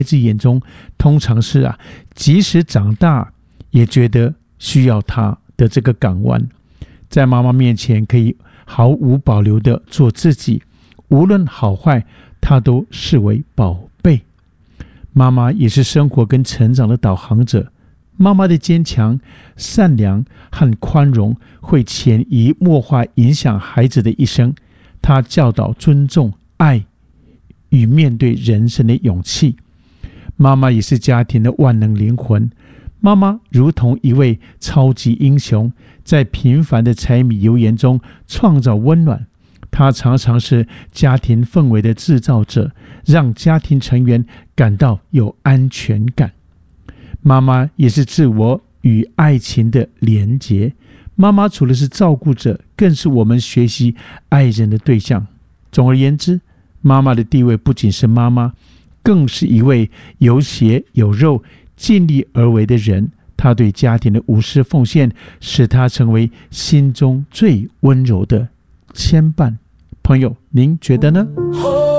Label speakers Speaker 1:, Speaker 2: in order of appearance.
Speaker 1: 子眼中通常是即使长大也觉得需要他的这个港湾，在妈妈面前可以毫无保留的做自己，无论好坏他都视为宝贝。妈妈也是生活跟成长的导航者，妈妈的坚强、善良和宽容会潜移默化影响孩子的一生。她教导尊重、爱与面对人生的勇气。妈妈也是家庭的万能灵魂，妈妈如同一位超级英雄，在平凡的柴米油盐中创造温暖。她常常是家庭氛围的制造者，让家庭成员感到有安全感。妈妈也是自我与爱情的连结，妈妈除了是照顾者，更是我们学习爱人的对象。总而言之，妈妈的地位不仅是妈妈，更是一位有血有肉、尽力而为的人。她对家庭的无私奉献，使她成为心中最温柔的牵绊。朋友，您觉得呢？